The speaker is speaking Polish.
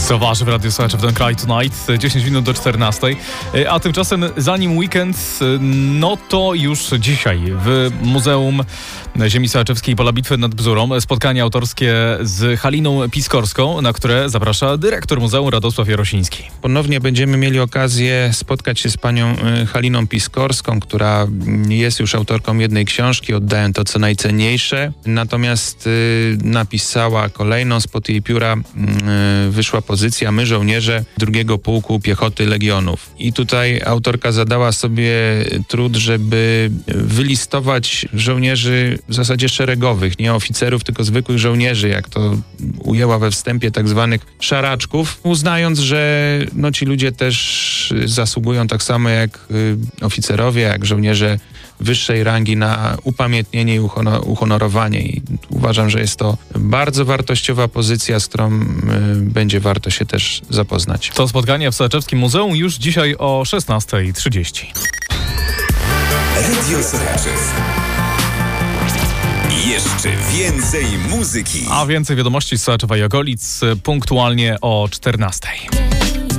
Co waży w Radiu Słuchaczy w Don't Cry Tonight, 10 minut do 14. A tymczasem zanim weekend, no to już dzisiaj w Muzeum Ziemi Sochaczewskiej Pola Bitwy nad Bzurą spotkanie autorskie z Haliną Piskorską, na które zaprasza dyrektor muzeum Radosław Jarosiński. Ponownie będziemy mieli okazję spotkać się z panią Haliną Piskorską, która jest już autorką jednej książki, Oddałem to, co najcenniejsze. Natomiast napisała kolejną, spod jej pióra wyszła pozycja My, żołnierze II Pułku Piechoty Legionów. I tutaj autorka zadała sobie trud, żeby wylistować żołnierzy w zasadzie szeregowych, nie oficerów, tylko zwykłych żołnierzy, jak to ujęła we wstępie, tak zwanych szaraczków, uznając, że ci ludzie też zasługują tak samo jak oficerowie, jak żołnierze wyższej rangi na upamiętnienie i uhonorowanie. I uważam, że jest to bardzo wartościowa pozycja, z którą będzie warto się też zapoznać. To spotkanie w Sochaczewskim Muzeum już dzisiaj o 16:30. Radio Sochaczew. Jeszcze więcej muzyki. A więcej wiadomości z Sochaczewa i okolic punktualnie o 14:00.